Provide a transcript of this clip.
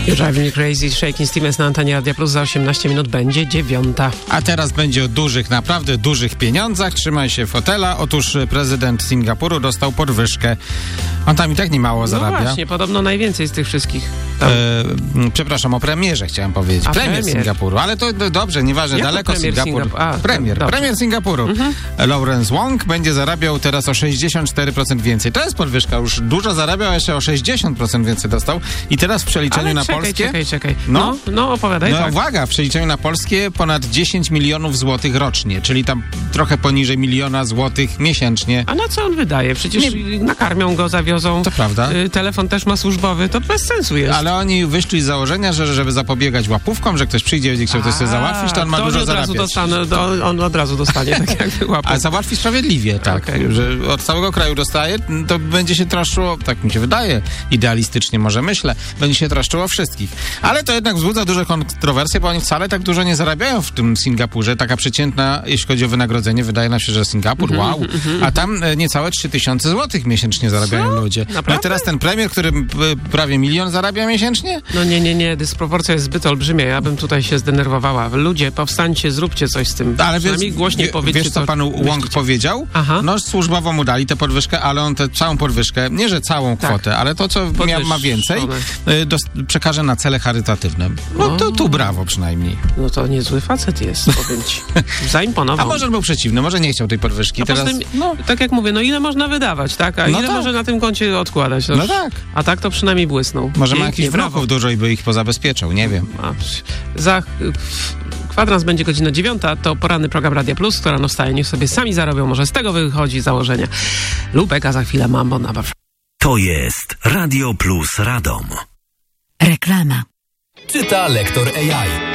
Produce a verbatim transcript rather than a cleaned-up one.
You Drive Me Crazy, Shakin' Stevens na antenie Radia Plus. Za osiemnaście minut będzie dziewiąta. A teraz będzie o dużych, naprawdę dużych pieniądzach. Trzymaj się fotela. Otóż prezydent Singapuru dostał podwyżkę. On tam i tak nie mało zarabia. No właśnie, podobno najwięcej z tych wszystkich. Tam. E, przepraszam, o premierze chciałem powiedzieć. A, premier, premier Singapuru, ale to do, dobrze, nieważne, Jak daleko premier Singapur. Singap- A, premier, dobrze. premier Singapuru. Mhm. Lawrence Wong będzie zarabiał teraz o sześćdziesiąt cztery procent więcej. To jest podwyżka, już dużo zarabiał, a jeszcze o sześćdziesiąt procent więcej dostał. I teraz w przeliczeniu ale na czekaj, polskie... czekaj, czekaj. No, no, no opowiadaj. no tak. uwaga, w przeliczeniu na polskie ponad dziesięć milionów złotych rocznie, czyli tam trochę poniżej miliona złotych miesięcznie. A na co on wydaje? Przecież Nie. nakarmią go, zawiozą. To prawda. Y, telefon też ma służbowy, to bez sensu jest. Ale oni wyszli z założenia, że żeby zapobiegać łapówkom, że ktoś przyjdzie, będzie chciał coś sobie załatwić, to on ma to dużo od razu zarabiać. dostanie, to on od razu dostanie, tak jakby łapą. A załatwi sprawiedliwie, tak. Okay. Że od całego kraju dostaje, to będzie się troszczyło, tak mi się wydaje, idealistycznie może myślę, będzie się troszczyło wszystkich. Ale to jednak wzbudza duże kontrowersje, bo oni wcale tak dużo nie zarabiają w tym Singapurze. Taka przeciętna, jeśli chodzi o wynagrodzenie, wydaje nam się, że Singapur, mm-hmm, wow. Mm-hmm. A tam e, niecałe trzy tysiące złotych miesięcznie zarabiają Co? ludzie. Naprawdę? No teraz ten premier, który e, prawie milion zarabia miesięcznie? No nie, nie, nie, dysproporcja jest zbyt olbrzymia. Ja bym tutaj się zdenerwowała. Ludzie, powstańcie, zróbcie coś z tym. Ale przynajmniej wiesz, głośniej wie, powiedzcie, wiesz, co panu myślicie. Wong powiedział? Aha. No służbowo mu dali tę podwyżkę, ale on tę całą podwyżkę, nie że całą Tak. kwotę, ale to, co mia, ma więcej, y, dos, przekaże na cele charytatywne. No to tu brawo przynajmniej. No to niezły facet jest, powiem ci. Zaimponował. A może on był przeciwny, może nie chciał tej podwyżki. A Teraz, poza tym, no, tak jak mówię, no ile można wydawać, tak? A No ile tak. może na tym koncie odkładać? No, no tak. A tak to przynajmniej błysnął. Może ma Pięknie, jakichś brawo. wnuków dużo i by ich pozabezpieczał, nie wiem. A, za kwadrans będzie godzina dziewiąta, to poranny program Radia Plus, która no wstaje, niech sobie sami zarobią, może z tego wychodzi założenie. Lubek, a za chwilę Mambo na baw. To jest Radio Plus Radom. Reklama. Czyta lektor A I.